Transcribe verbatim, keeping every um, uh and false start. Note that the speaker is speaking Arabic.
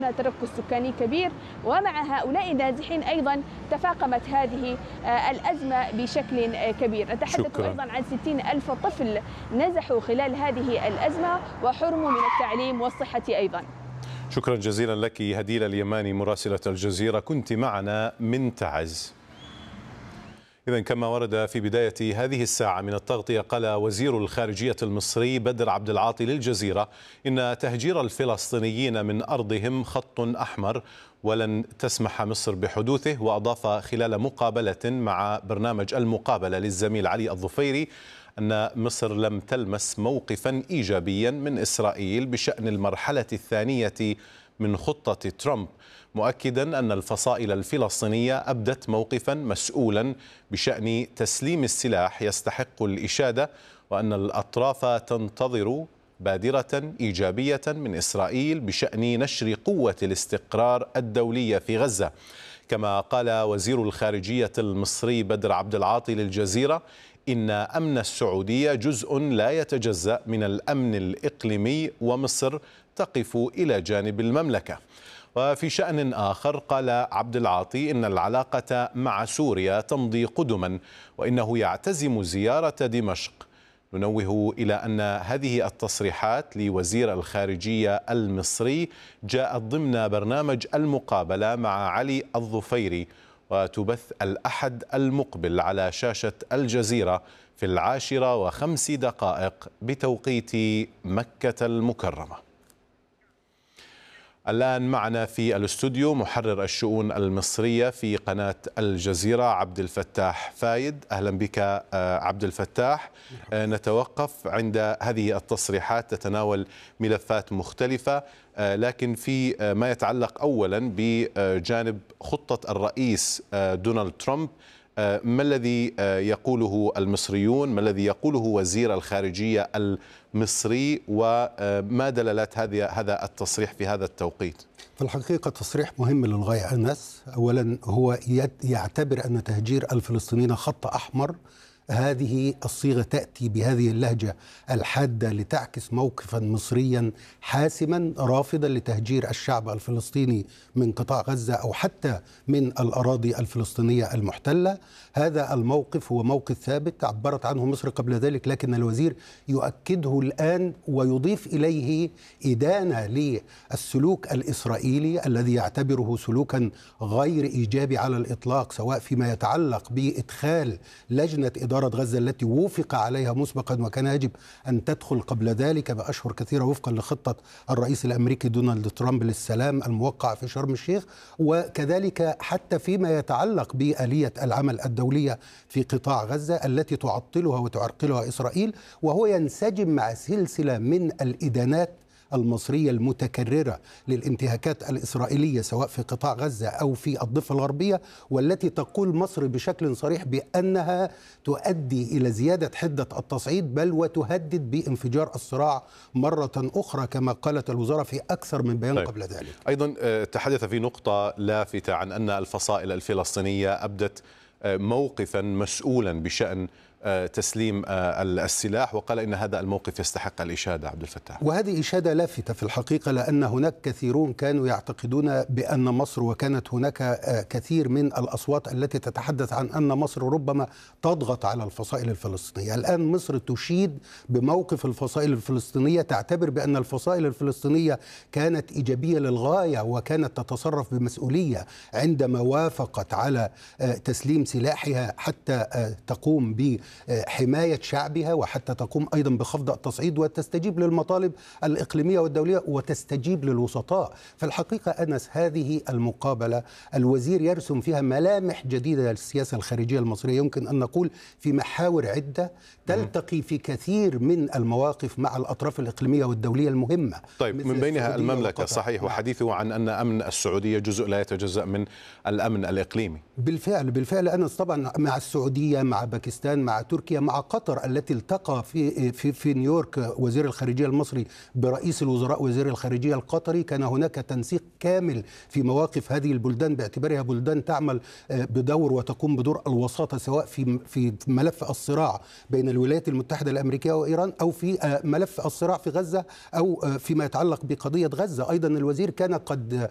تركز سكاني كبير، ومع هؤلاء النازحين أيضا تفاقمت هذه الأزمة بشكل كبير. نتحدث شكرا. أيضا عن ستين ألف طفل نزحوا خلال هذه الأزمة وحرموا من التعليم والصحة أيضا. شكرا جزيلا لك هديلة اليماني مراسلة الجزيرة، كنت معنا من تعز. إذا كما ورد في بداية هذه الساعة من التغطية، قال وزير الخارجية المصري بدر عبد العاطي للجزيرة إن تهجير الفلسطينيين من أرضهم خط أحمر ولن تسمح مصر بحدوثه. وأضاف خلال مقابلة مع برنامج المقابلة للزميل علي الظفيري أن مصر لم تلمس موقفا إيجابيا من إسرائيل بشأن المرحلة الثانية من خطة ترامب، مؤكدا أن الفصائل الفلسطينية أبدت موقفا مسؤولا بشأن تسليم السلاح يستحق الإشادة، وأن الأطراف تنتظر بادرة إيجابية من إسرائيل بشأن نشر قوة الاستقرار الدولية في غزة. كما قال وزير الخارجية المصري بدر عبد العاطي للجزيرة إن أمن السعودية جزء لا يتجزأ من الأمن الإقليمي، ومصر تقف إلى جانب المملكة. وفي شأن آخر قال عبد العاطي إن العلاقة مع سوريا تمضي قدما، وإنه يعتزم زيارة دمشق. ننوه إلى أن هذه التصريحات لوزير الخارجية المصري جاءت ضمن برنامج المقابلة مع علي الظفيري، وتبث الأحد المقبل على شاشة الجزيرة في العاشرة وخمس دقائق بتوقيت مكة المكرمة. الآن معنا في الاستوديو محرر الشؤون المصرية في قناة الجزيرة عبد الفتاح فايد. أهلا بك عبد الفتاح. نتوقف عند هذه التصريحات تتناول ملفات مختلفة، لكن في ما يتعلق أولا بجانب خطة الرئيس دونالد ترامب، ما الذي يقوله المصريون، ما الذي يقوله وزير الخارجية المصري، وما دلالات هذا التصريح في هذا التوقيت؟ في الحقيقة تصريح مهم للغاية أنس. أولا هو يعتبر أن تهجير الفلسطينيين خط أحمر. هذه الصيغة تأتي بهذه اللهجة الحادة لتعكس موقفا مصريا حاسما رافضا لتهجير الشعب الفلسطيني من قطاع غزة أو حتى من الأراضي الفلسطينية المحتلة. هذا الموقف هو موقف ثابت عبرت عنه مصر قبل ذلك، لكن الوزير يؤكده الآن ويضيف إليه إدانة للسلوك الإسرائيلي الذي يعتبره سلوكا غير إيجابي على الإطلاق، سواء فيما يتعلق بإدخال لجنة إدارة غزة التي وافق عليها مسبقا وكان يجب أن تدخل قبل ذلك بأشهر كثيرة وفقا لخطة الرئيس الأمريكي دونالد ترامب للسلام الموقع في شرم الشيخ، وكذلك حتى فيما يتعلق بآلية العمل الدولية في قطاع غزة التي تعطلها وتعرقلها إسرائيل. وهو ينسجم مع سلسلة من الإدانات المصرية المتكررة للانتهاكات الإسرائيلية سواء في قطاع غزة أو في الضفة الغربية، والتي تقول مصر بشكل صريح بأنها تؤدي إلى زيادة حدة التصعيد بل وتهدد بانفجار الصراع مرة أخرى كما قالت الوزارة في أكثر من بيان. طيب. قبل ذلك أيضا تحدث في نقطة لافتة عن أن الفصائل الفلسطينية أبدت موقفا مسؤولا بشأن تسليم السلاح، وقال إن هذا الموقف يستحق الإشادة. عبد الفتاح، وهذه إشادة لافتة في الحقيقة، لأن هناك كثيرون كانوا يعتقدون بأن مصر، وكانت هناك كثير من الأصوات التي تتحدث عن أن مصر ربما تضغط على الفصائل الفلسطينية. الآن مصر تشيد بموقف الفصائل الفلسطينية، تعتبر بأن الفصائل الفلسطينية كانت إيجابية للغاية وكانت تتصرف بمسؤولية عندما وافقت على تسليم سلاحها حتى تقوم ب حماية شعبها وحتى تقوم أيضا بخفض التصعيد وتستجيب للمطالب الإقليمية والدولية وتستجيب للوسطاء. في الحقيقة أنس هذه المقابلة الوزير يرسم فيها ملامح جديدة للسياسة الخارجية المصرية، يمكن أن نقول في محاور عدة تلتقي في كثير من المواقف مع الأطراف الإقليمية والدولية المهمة. طيب، من بينها المملكة، صحيح، وحديثه عن أن أمن السعودية جزء لا يتجزأ من الأمن الإقليمي. بالفعل بالفعل أنس، طبعا مع السعودية، مع باكستان، مع تركيا، مع قطر التي التقى في في في نيويورك وزير الخارجية المصري برئيس الوزراء وزير الخارجية القطري. كان هناك تنسيق كامل في مواقف هذه البلدان باعتبارها بلدان تعمل بدور وتقوم بدور الوساطة سواء في في ملف الصراع بين الولايات المتحدة الأمريكية وإيران أو في ملف الصراع في غزة أو فيما يتعلق بقضية غزة. أيضا الوزير كان قد